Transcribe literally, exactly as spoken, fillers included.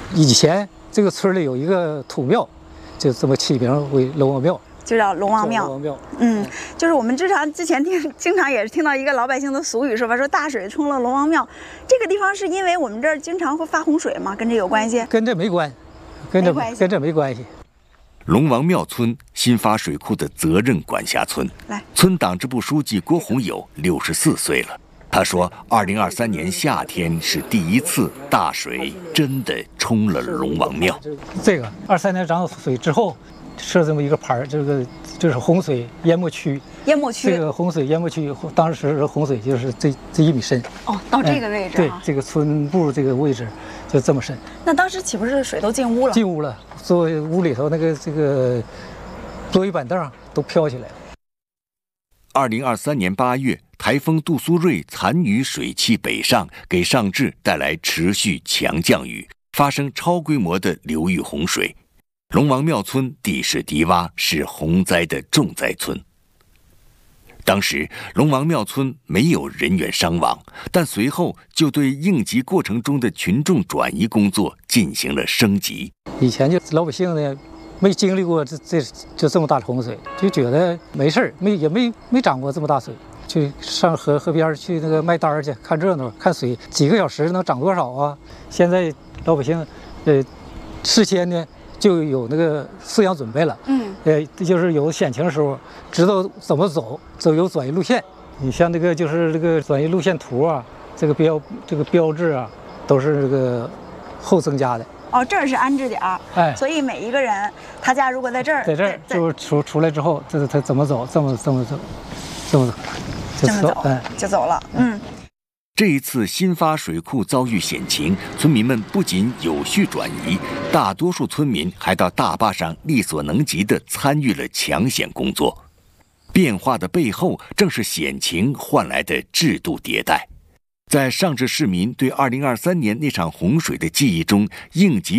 以前这个村里有一个土庙，就这么起名为龙王庙。 就叫龙王庙。 龙王庙， 嗯，就是我们经常之前听，经常也是听到一个老百姓的俗语说法，说大水冲了龙王庙。这个地方是因为我们这儿经常会发洪水吗？跟这有关系？ 跟这没关，跟这跟这没关系。 龙王庙村新发水库的责任管辖村， 来， 村党支部书记郭洪友六十四岁了。他说，二零二三年夏天是第一次大水真的冲了龙王庙。 这个二三年涨水之后。设这么一个牌儿，这个就是洪水淹没区。 淹没区。 这个洪水淹没区，当时洪水就是这这一米深。 哦，到这个位置、啊哎。对，这个村部这个位置就这么深。 那当时岂不是水都进屋了？ 进屋了，作为屋里头那个这个桌椅板凳都飘起来了。 二零二三年八月，台风杜苏芮残余水汽北上，给上至带来持续强降雨，发生超规模的流域洪水。龙王庙村地势低洼，是洪灾的重灾村。当时龙王庙村没有人员伤亡，但随后就对应急过程中的群众转移工作进行了升级。 以前就老百姓呢，没经历过这这就这么大的洪水，就觉得没事儿，没也没没涨过这么大水，去上河河边去那个卖单去看热闹，看水几个小时能涨多少啊？现在老百姓，呃，事先呢。就有那个思想准备了， 嗯， 呃，就是有险情的时候，知道怎么走，走有转移路线。你像这个就是这个转移路线图啊，这个标这个标志啊，都是这个后增加的。 哦，这儿是安置点儿， 哎， 所以每一个人他家如果在这儿， 在这儿就出出来之后，这他怎么走，这么这么走，这么走， 这么走， 哎， 就走了，嗯。 这一次新发水库遭遇险情，村民们不仅有序转移，大多数村民还到大坝上力所能及地参与了抢险工作。变化的背后，正是险情换来的制度迭代。在上至市民对二零二三年那场洪水的记忆中，应急